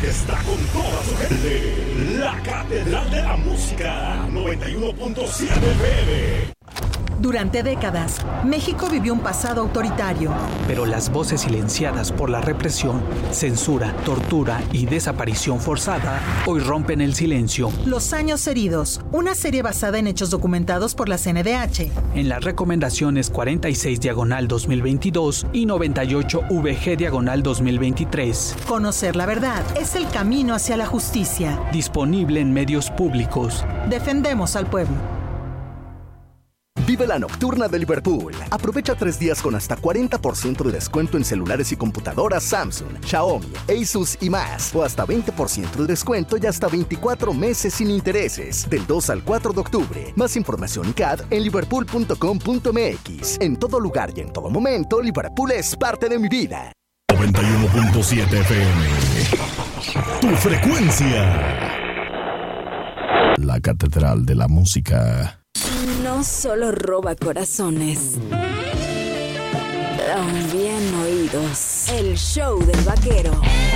está con toda su gente. La Catedral de la Música, 91.7 FM. Durante décadas, México vivió un pasado autoritario. Pero las voces silenciadas por la represión, censura, tortura y desaparición forzada hoy rompen el silencio. Los años heridos, una serie basada en hechos documentados por la CNDH. En las recomendaciones 46/2022 y 98/VG/2023. Conocer la verdad es el camino hacia la justicia. Disponible en medios públicos. Defendemos al pueblo. Vive la nocturna de Liverpool. Aprovecha 3 días con hasta 40% de descuento en celulares y computadoras Samsung, Xiaomi, Asus y más. O hasta 20% de descuento y hasta 24 meses sin intereses. Del 2 al 4 de octubre. Más información y CAD en liverpool.com.mx. En todo lugar y en todo momento, Liverpool es parte de mi vida. 91.7 FM. Tu frecuencia. La Catedral de la Música. No solo roba corazones, también oídos. El show del vaquero.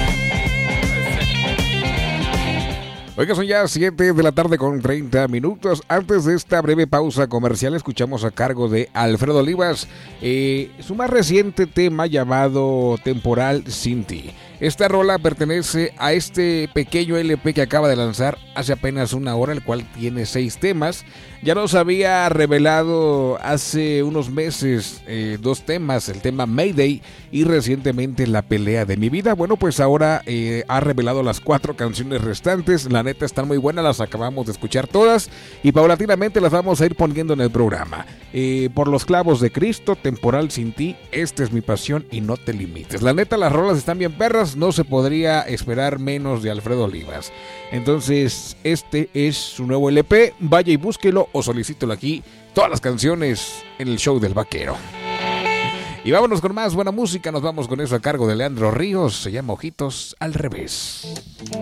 Oiga, son ya 7 de la tarde con 30 minutos. Antes de esta breve pausa comercial, escuchamos a cargo de Alfredo Olivas su más reciente tema llamado Temporal Sin Ti. Esta rola pertenece a este pequeño LP que acaba de lanzar hace apenas una hora, el cual tiene 6 temas. Ya nos había revelado hace unos meses 2 temas, el tema Mayday y recientemente La Pelea de Mi Vida. Bueno, pues ahora ha revelado las 4 canciones restantes. La neta están muy buenas, las acabamos de escuchar todas y paulatinamente las vamos a ir poniendo en el programa. Por los clavos de Cristo, Temporal Sin Ti, Esta es mi pasión y No te limites. La neta, las rolas están bien perras, no se podría esperar menos de Alfredo Olivas. Entonces, este es su nuevo LP, vaya y búsquelo o solicítelo aquí, todas las canciones en el show del vaquero. Y vámonos con más buena música, nos vamos con eso a cargo de Leandro Ríos, se llama Ojitos al Revés.